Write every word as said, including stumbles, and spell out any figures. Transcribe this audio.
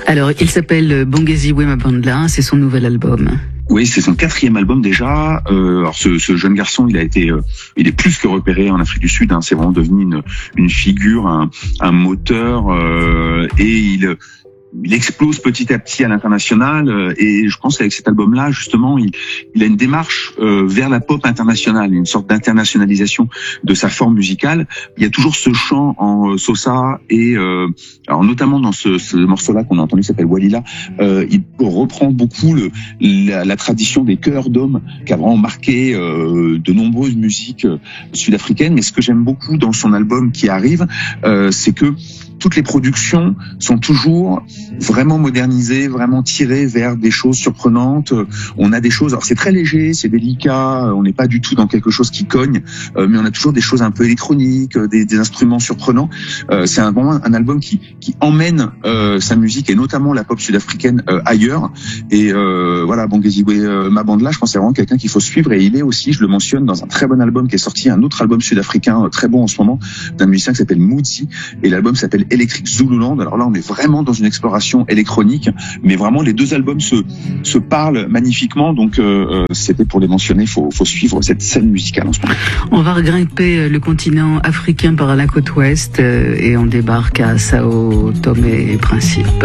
Alors, il s'appelle Bongeziwe Mabandla, c'est son nouvel album. Oui, c'est son quatrième album déjà. Euh, alors ce, ce jeune garçon, il a été, euh, il est plus que repéré en Afrique du Sud. Hein, c'est vraiment devenu une, une figure, un, un moteur, euh, et il, il explose petit à petit à l'international. Euh, et je pense qu'avec cet album-là, justement, il, il a une démarche euh, vers la pop internationale, une sorte d'internationalisation de sa forme musicale. Il y a toujours ce chant en euh, Sosa et euh, alors notamment dans ce, ce morceau-là qu'on a entendu qui s'appelle Walila, euh, il reprend beaucoup le, la, la tradition des chœurs d'hommes qui a vraiment marqué euh, de nombreuses musiques euh, sud-africaines. Mais ce que j'aime beaucoup dans son album qui arrive, euh, c'est que toutes les productions sont toujours vraiment modernisées, vraiment tirées vers des choses surprenantes. On a des choses, alors c'est très léger, c'est délicat, on n'est pas du tout dans quelque chose qui cogne, euh, mais on a toujours des choses un peu électroniques, des, des instruments surprenants. Euh, c'est un, vraiment un album qui, qui emmène euh, sa musique et notamment la pop sud-africaine euh, ailleurs. Et euh, voilà, Bongeziwe euh, Mabandla, je pense que c'est vraiment quelqu'un qu'il faut suivre, et il est aussi, je le mentionne, dans un très bon album qui est sorti, un autre album sud-africain euh, très bon en ce moment, d'un musicien qui s'appelle Moodzi, et l'album s'appelle Electric Zululand. Alors là, on est vraiment dans une exploration électronique, mais vraiment les deux albums se se parlent magnifiquement. Donc euh, c'était pour les mentionner. Faut faut suivre cette scène musicale en ce moment. On va regrimper le continent africain par la côte ouest et on débarque à Sao Tomé et Principe.